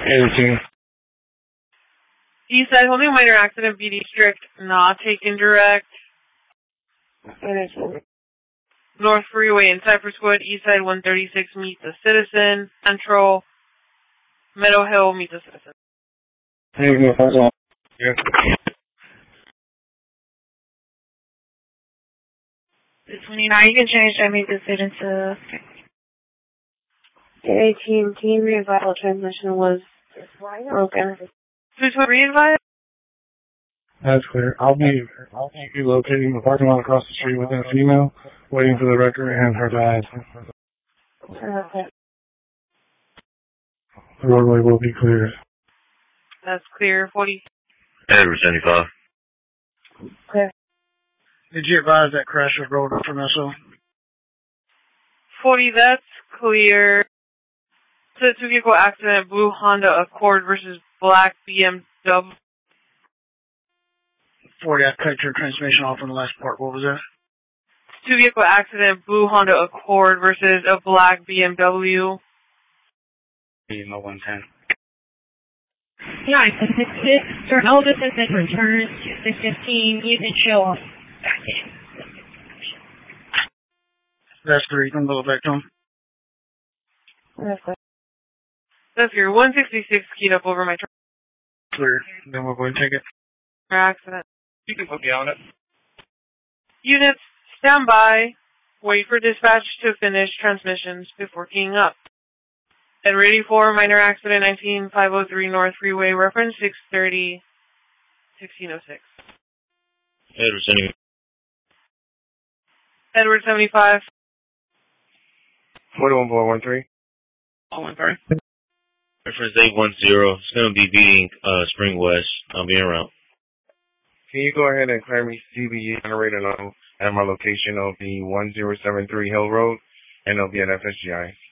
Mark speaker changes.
Speaker 1: 18.
Speaker 2: Eastside holding minor accident, BD strict, not taken direct. North Freeway in Cypress Wood, Eastside 136 meets a citizen. Central Meadow Hill meets a citizen.
Speaker 1: Yeah.
Speaker 3: The 29, you can change that meet the citizen to
Speaker 4: 18, can you re-advise the transmission was broken?
Speaker 2: Who's re-advise?
Speaker 1: That's clear. I'll be locating the parking lot across the street within a female, waiting for the wrecker and her guys.
Speaker 4: Okay.
Speaker 1: The roadway will be cleared.
Speaker 2: That's clear. 40.
Speaker 5: Edward 75.
Speaker 4: Clear.
Speaker 6: Did you advise that crash was rolled up from SO?
Speaker 2: 40, that's clear. It's a two-vehicle accident, blue Honda Accord versus black BMW.
Speaker 6: 40, I cut your transmission off on the last part. What was that?
Speaker 2: Two-vehicle accident, blue Honda Accord versus a black BMW.
Speaker 1: No 110.
Speaker 3: Yeah, 666, for Elvis has been returned to 615, you can show off back in.
Speaker 6: That's three. I'm going back to him.
Speaker 2: That's your 166 keyed up over my truck.
Speaker 6: Clear. Then we'll go and take it.
Speaker 2: Accident.
Speaker 1: You can put me on it.
Speaker 2: Units, stand by. Wait for dispatch to finish transmissions before keying up. And ready for minor accident 19503 North Freeway, reference 630, 1606.
Speaker 5: Edward 75.
Speaker 2: Edward 75.
Speaker 1: 41.13.
Speaker 2: 13.
Speaker 5: Reference 810. It's going to be beating Spring West. I'll be around.
Speaker 1: Can you go ahead and clear me CBE generator low at my location? It'll be 1073 Hill Road, and it'll be at FSGI.